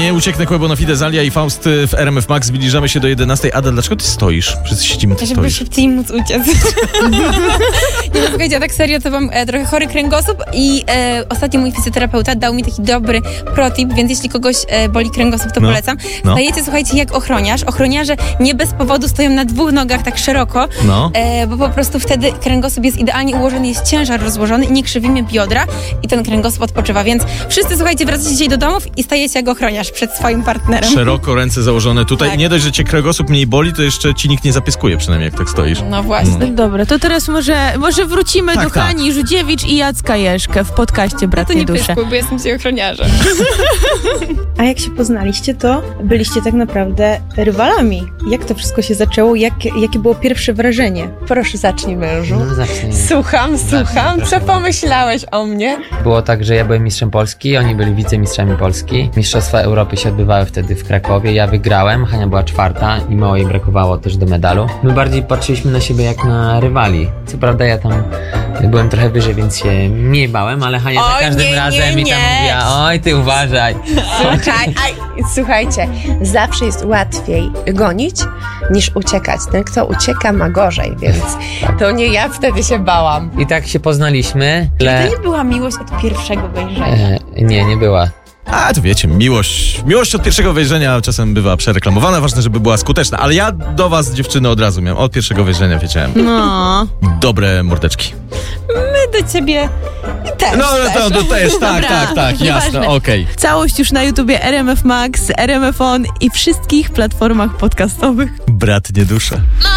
nie ucieknę kłębo fide Zalia i Faust w RMF Max. Zbliżamy się do 11. Ada, dlaczego ty stoisz? Wszyscy siedzimy, ty Żeby stoisz. szybciej móc uciec. Nie, no, słuchajcie, ja tak serio to mam trochę chory kręgosłup i ostatnio mój fizjoterapeuta dał mi taki dobry protip, więc jeśli kogoś boli kręgosłup, to polecam. Stajecie, słuchajcie, jak ochroniarz. Ochroniarze nie bez powodu stoją na 2 nogach tak szeroko, bo po prostu wtedy kręgosłup jest idealnie ułożony, jest ciężar rozłożony i nie krzywimy biodra i ten kręgosłup odpoczywa, więc wszyscy, słuchajcie, wracacie dzisiaj do domów i stajecie jak ochroniarz przed swoim partnerem. Szeroko ręce założone tutaj. Tak. Nie dość, że cię kręgosłup mniej boli, to jeszcze ci nikt nie zapieskuje, przynajmniej jak tak stoisz. No właśnie. Dobra, to teraz może wrócimy do Hani Żudziewicz i Jacka Jeszkę w podcaście Brat To nie Niedusze. pyskuj, bo jestem dzisiaj ochroniarzem. A jak się poznaliście, to byliście tak naprawdę rywalami. Jak to wszystko się zaczęło? Jakie było pierwsze wrażenie? Proszę, zacznij, mężu. No zacznij. Słucham. proszę Co pomyślałeś o mnie? Było tak, że ja byłem mistrzem Polski, oni byli wicemistrzami Polski. Mistrzostwa Europy się odbywały wtedy w Krakowie. Ja wygrałem, Hania była 4. i mało jej brakowało też do medalu. My bardziej patrzyliśmy na siebie jak na rywali. Co prawda ja tam byłem trochę wyżej, więc się mniej bałem, ale Hania za każdym razem mi tam mówiła: oj, ty uważaj. Słuchajcie, zawsze jest łatwiej gonić niż uciekać. Ten, kto ucieka, ma gorzej, więc to nie ja wtedy się bałam. I tak się poznaliśmy. To nie była miłość od pierwszego wejrzenia. Nie była. A, to wiecie, miłość od pierwszego wejrzenia czasem bywa przereklamowana, ważne, żeby była skuteczna, ale ja do was, dziewczyny, od razu miałem, od pierwszego wejrzenia wiedziałem. No. Dobre mordeczki. My do ciebie też. To też, tak, jasne, okej. Całość już na YouTubie RMF Max, RMF On i wszystkich platformach podcastowych. Brat Niedusze.